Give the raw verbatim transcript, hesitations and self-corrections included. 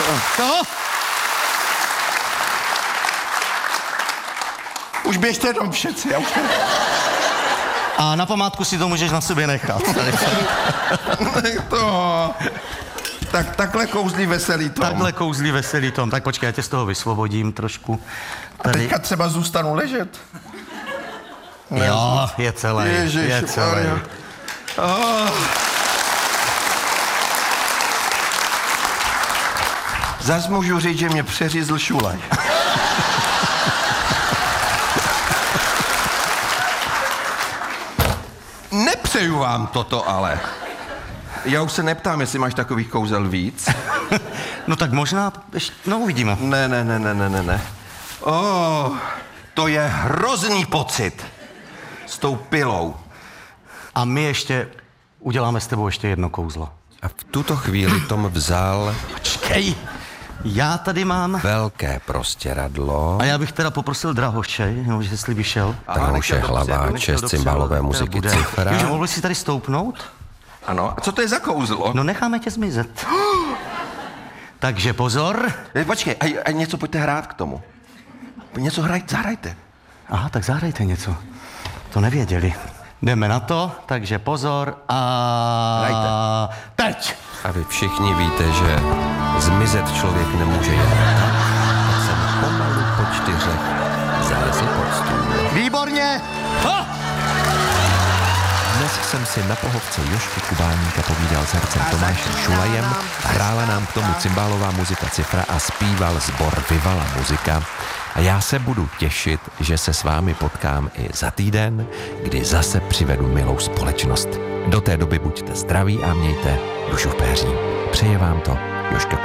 Co? Už běžte dom všetci, já už ne... A na památku si to můžeš na sobě nechat. to... Tak, takhle kouzlí veselý Tom. Takhle kouzlí veselý Tom. Tak počkej, já tě z toho vysvobodím trošku. Tady. A teďka třeba zůstanu ležet. Ne, jo, je celý. Ježiš, je celý. Oh. Zas můžu říct, že mě přeřízl šulaj. Nepřeju vám toto, ale... Já už se neptám, jestli máš takových kouzel víc. No tak možná, ještě, no uvidíme. Ne, ne, ne, ne, ne, ne, ne. Oh, to je hrozný pocit. S tou pilou. A my ještě uděláme s tebou ještě jedno kouzlo. A v tuto chvíli Tom vzal... Počkej, já tady mám... Velké prostěradlo. A já bych teda poprosil Drahoše, no, že jestli by šel. Drahoše Hlaváče z cymbalové muziky Cifra. Takže mohl si tady stoupnout? Ano, a co to je za kouzlo? No necháme tě zmizet. Takže pozor. Je, počkej, a, a něco pojďte hrát k tomu. Něco hrajte, zahrajte. Aha, tak zahrajte něco. To nevěděli. Jdeme na to, takže pozor a... Hrajte. Teď! A vy všichni víte, že zmizet člověk nemůže jen tak, tak jsem pomalu po čtyřech zalezl pod stůl. Výborně! Ha! Dnes jsem si na pohovce Jožky Kubáníka povídal s hercem Tomášem Šulajem, hrála nám k tomu cymbálová muzika Cifra a zpíval sbor Vivala muzika. A já se budu těšit, že se s vámi potkám i za týden, kdy zase přivedu milou společnost. Do té doby buďte zdraví a mějte dušu v péří. Přeje vám to Jožka